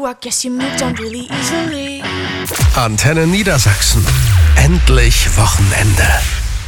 I guess you moved on really easily. Antenne Niedersachsen. Endlich Wochenende.